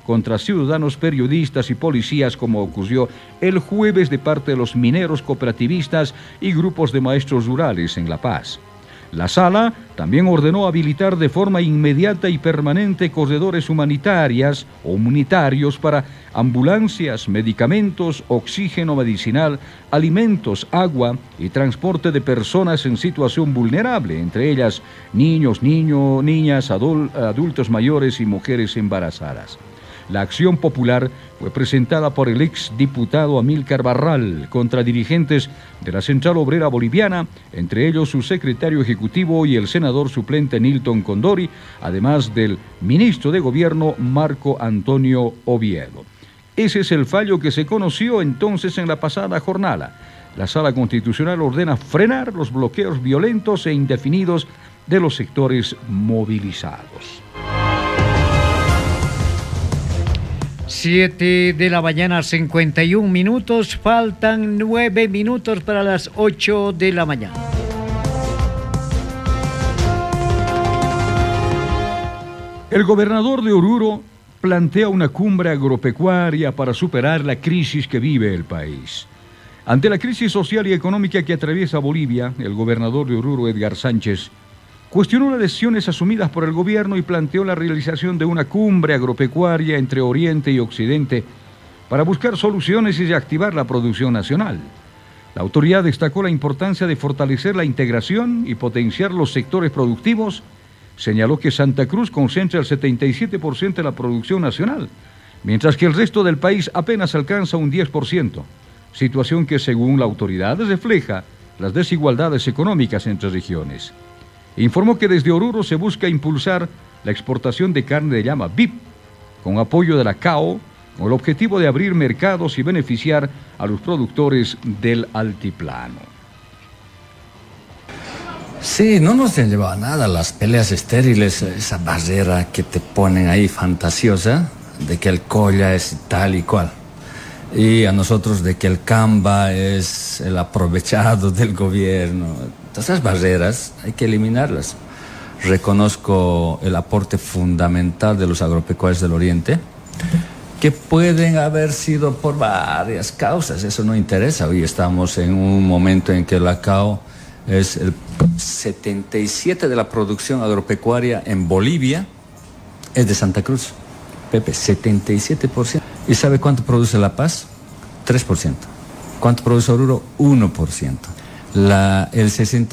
contra ciudadanos, periodistas y policías, como ocurrió el jueves de parte de los mineros cooperativistas y grupos de maestros rurales en La Paz. La Sala también ordenó habilitar de forma inmediata y permanente corredores humanitarios para ambulancias, medicamentos, oxígeno medicinal, alimentos, agua y transporte de personas en situación vulnerable, entre ellas niños, niñas, adultos mayores y mujeres embarazadas. La acción popular fue presentada por el exdiputado Amílcar Barral contra dirigentes de la Central Obrera Boliviana, entre ellos su secretario ejecutivo y el senador suplente Nilton Condori, además del ministro de Gobierno Marco Antonio Oviedo. Ese es el fallo que se conoció entonces en la pasada jornada. La Sala Constitucional ordena frenar los bloqueos violentos e indefinidos de los sectores movilizados. 7 de la mañana, 51 minutos. Faltan 9 minutos para las 8 de la mañana. El gobernador de Oruro plantea una cumbre agropecuaria para superar la crisis que vive el país. Ante la crisis social y económica que atraviesa Bolivia, el gobernador de Oruro, Edgar Sánchez, cuestionó las decisiones asumidas por el gobierno y planteó la realización de una cumbre agropecuaria entre Oriente y Occidente para buscar soluciones y reactivar la producción nacional. La autoridad destacó la importancia de fortalecer la integración y potenciar los sectores productivos. Señaló que Santa Cruz concentra el 77% de la producción nacional, mientras que el resto del país apenas alcanza un 10%, situación que, según la autoridad, refleja las desigualdades económicas entre regiones. Informó que desde Oruro se busca impulsar la exportación de carne de llama VIP, con apoyo de la CAO, con el objetivo de abrir mercados y beneficiar a los productores del altiplano. Sí, no nos han llevado a nada las peleas estériles, esa barrera que te ponen ahí fantasiosa, de que el colla es tal y cual. Y a nosotros de que el Camba es el aprovechado del gobierno. Todas esas barreras hay que eliminarlas. Reconozco el aporte fundamental de los agropecuarios del Oriente, que pueden haber sido por varias causas, eso no interesa. Hoy estamos en un momento en que la CAO es el 77% de la producción agropecuaria en Bolivia es de Santa Cruz. Pepe, 77%. ¿Y sabe cuánto produce La Paz? 3%. ¿Cuánto produce Oruro? 1%. El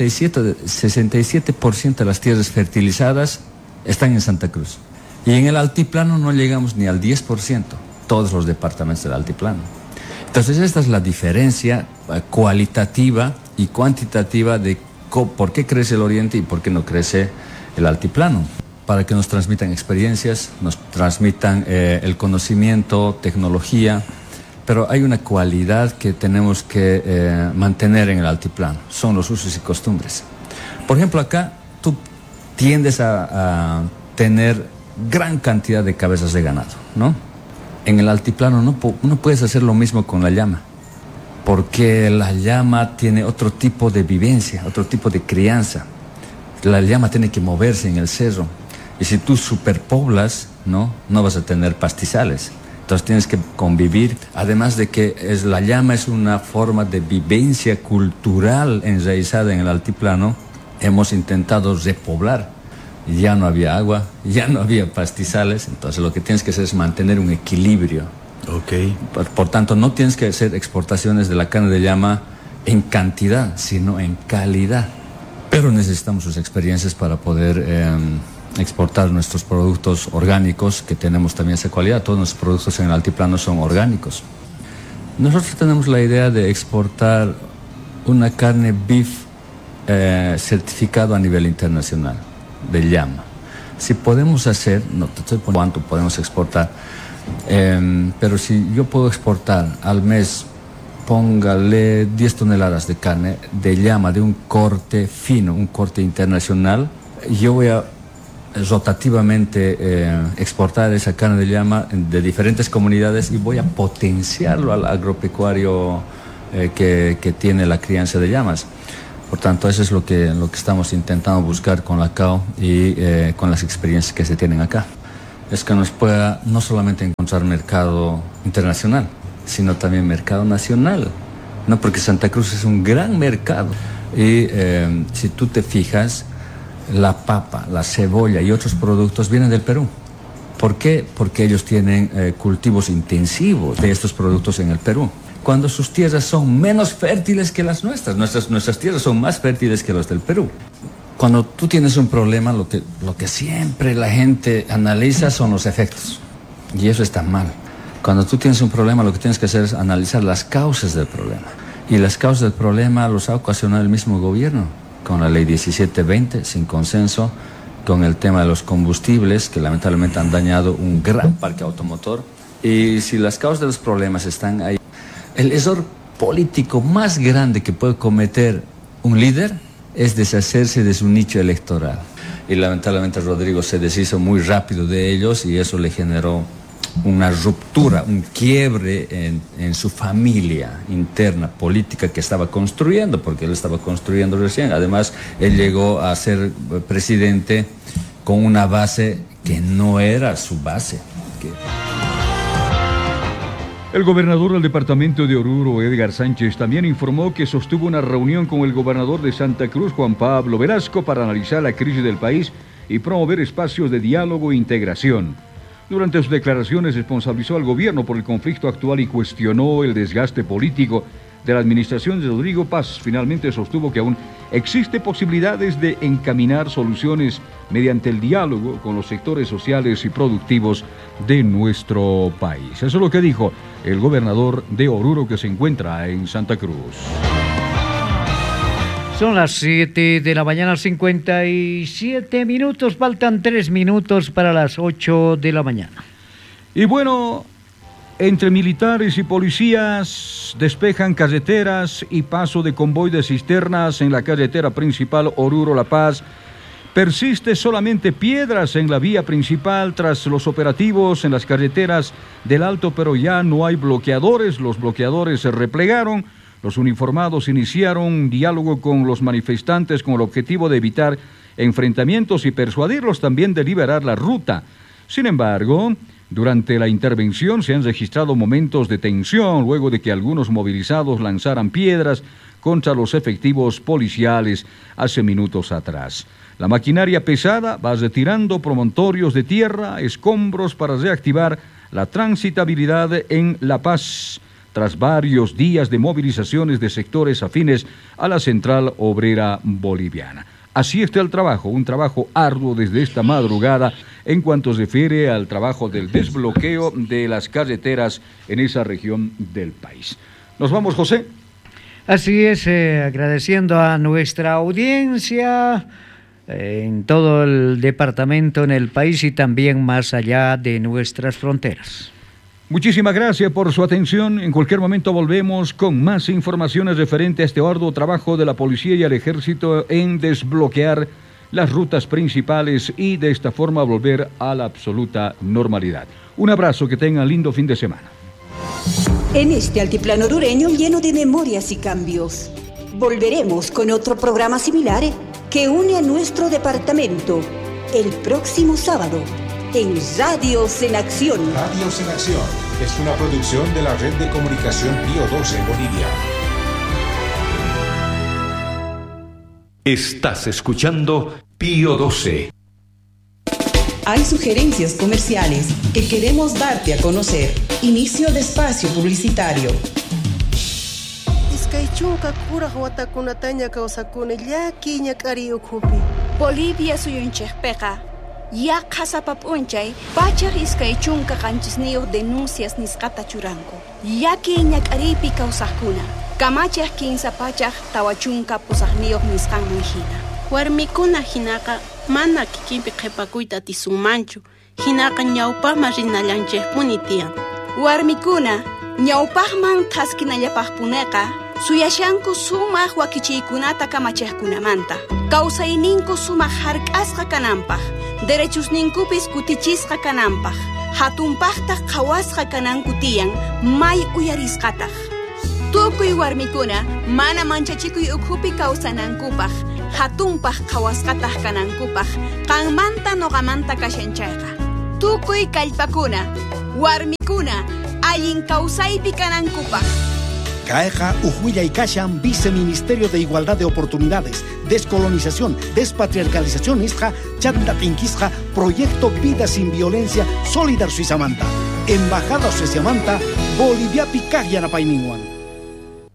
67% de las tierras fertilizadas están en Santa Cruz. Y en el altiplano no llegamos ni al 10%, todos los departamentos del altiplano. Entonces esta es la diferencia cualitativa y cuantitativa de por qué crece el Oriente y por qué no crece el altiplano. Para que nos transmitan experiencias, nos transmitan el conocimiento, tecnología, pero hay una cualidad que tenemos que mantener en el altiplano, son los usos y costumbres. Por ejemplo, acá tú tiendes a tener gran cantidad de cabezas de ganado, ¿no? En el altiplano no puedes hacer lo mismo con la llama, porque la llama tiene otro tipo de vivencia, otro tipo de crianza. La llama tiene que moverse en el cerro. Y si tú superpoblas, no vas a tener pastizales. Entonces tienes que convivir. Además de que la llama es una forma de vivencia cultural enraizada en el altiplano, hemos intentado repoblar. Ya no había agua, ya no había pastizales. Entonces lo que tienes que hacer es mantener un equilibrio. Okay. Por tanto, no tienes que hacer exportaciones de la carne de llama en cantidad, sino en calidad. Pero necesitamos sus experiencias para poder exportar nuestros productos orgánicos, que tenemos también esa cualidad. Todos nuestros productos en el altiplano son orgánicos. Nosotros tenemos la idea de exportar una carne beef certificado a nivel internacional, de llama. Si podemos hacer, no te estoy poniendo cuánto podemos exportar, pero si yo puedo exportar al mes, póngale 10 toneladas de carne de llama de un corte fino, un corte internacional, yo voy a rotativamente exportar esa carne de llama de diferentes comunidades y voy a potenciarlo al agropecuario que tiene la crianza de llamas. Por tanto, eso es lo que estamos intentando buscar con la CAO y con las experiencias que se tienen acá. es que nos pueda no solamente encontrar mercado internacional, sino también mercado nacional, ¿no? Porque Santa Cruz es un gran mercado. Y si tú te fijas, la papa, la cebolla y otros productos vienen del Perú. ¿Por qué? Porque ellos tienen cultivos intensivos de estos productos en el Perú, cuando sus tierras son menos fértiles que las nuestras. Nuestras tierras son más fértiles que las del Perú. Cuando tú tienes un problema, lo que siempre la gente analiza son los efectos, y eso está mal. Cuando tú tienes un problema, lo que tienes que hacer es analizar las causas del problema, y las causas del problema los ha ocasionado el mismo gobierno, con la ley 1720, sin consenso, con el tema de los combustibles, que lamentablemente han dañado un gran parque automotor. Y si las causas de los problemas están ahí, el error político más grande que puede cometer un líder es deshacerse de su nicho electoral. Y lamentablemente Rodrigo se deshizo muy rápido de ellos, y eso le generó una ruptura, un quiebre en su familia interna política que estaba construyendo, porque él estaba construyendo recién. Además, él llegó a ser presidente con una base que no era su base. El gobernador del departamento de Oruro, Edgar Sánchez, también informó que sostuvo una reunión con el gobernador de Santa Cruz, Juan Pablo Velasco, para analizar la crisis del país y promover espacios de diálogo e integración. Durante sus declaraciones responsabilizó al gobierno por el conflicto actual y cuestionó el desgaste político de la administración de Rodrigo Paz. Finalmente sostuvo que aún existe posibilidades de encaminar soluciones mediante el diálogo con los sectores sociales y productivos de nuestro país. Eso es lo que dijo el gobernador de Oruro, que se encuentra en Santa Cruz. Son las 7 de la mañana, 57 minutos. Faltan 3 minutos para las 8 de la mañana. Y bueno, entre militares y policías despejan carreteras y paso de convoy de cisternas en la carretera principal Oruro-La Paz. Persiste solamente piedras en la vía principal tras los operativos en las carreteras del Alto, pero ya no hay bloqueadores. Los bloqueadores se replegaron. Los uniformados iniciaron un diálogo con los manifestantes con el objetivo de evitar enfrentamientos y persuadirlos también de liberar la ruta. Sin embargo, durante la intervención se han registrado momentos de tensión luego de que algunos movilizados lanzaran piedras contra los efectivos policiales hace minutos atrás. La maquinaria pesada va retirando promontorios de tierra, escombros para reactivar la transitabilidad en La Paz, tras varios días de movilizaciones de sectores afines a la Central Obrera Boliviana. Así está el trabajo, un trabajo arduo desde esta madrugada en cuanto se refiere al trabajo del desbloqueo de las carreteras en esa región del país. Nos vamos, José. Así es, agradeciendo a nuestra audiencia en todo el departamento, en el país y también más allá de nuestras fronteras. Muchísimas gracias por su atención. En cualquier momento volvemos con más informaciones referentes a este arduo trabajo de la policía y el ejército en desbloquear las rutas principales y de esta forma volver a la absoluta normalidad. Un abrazo, que tengan lindo fin de semana. En este altiplano orureño lleno de memorias y cambios, volveremos con otro programa similar que une a nuestro departamento el próximo sábado en Radios en Acción. Radios en Acción es una producción de la Red de Comunicación Pío 12 en Bolivia. Estás escuchando Pío 12. Hay sugerencias comerciales que queremos darte a conocer. Inicio de espacio publicitario. Bolivia suyunchejpeqa ya qhasapapunchay pachaq iskay chunka qanchisniyuq denuncias nisqata churanku yaki ñak'ariypi kawsaqkuna kamachaq kinsa pachaq tawa chunka pusaqniyuq nisqanman hina warmikuna hinaqa mana kikinpi qhipakuyta atisunmanchu hinaqa ñawpaqman rinallanchikpuni tiyan warmikuna ñawpaqman qhaskinallapaqpuneqa suyashanku sumaq wakichiykunata kamachaqkunamanta kawsayninku sumaq hark'asqa kananpaq derechosninkupis kutichisqa kananpaq hatunpaqtaq qhawasqa kananku tiyan may uyarisqataq tukuy warmikuna mana manchachikuy ukhupi kawsanankupaq hatunpaq qhawasqataq kanankupaq qanmanta noqamanta kashanchayqa tukuy kallpakuna, warmikuna, allin kawsaypi kanankupaq. Caeja Ujuilla y Kashan, Viceministerio de Igualdad de Oportunidades, Descolonización, Despatriarcalización, Isja, Chanda Tinkisja, Proyecto Vida Sin Violencia, Solidar Suizamanta, Embajada Suizamanta, Bolivia Picayana Paininguan.